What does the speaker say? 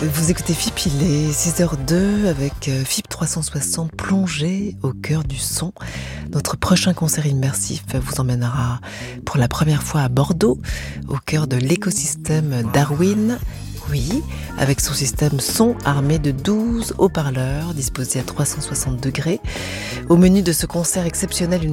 Vous écoutez FIP, il est 6h02 avec FIP 360 plongé au cœur du son. Notre prochain concert immersif vous emmènera pour la première fois à Bordeaux, au cœur de l'écosystème Darwin. Oui, avec son système son armé de 12 haut-parleurs disposés à 360 degrés. Au menu de ce concert exceptionnel, une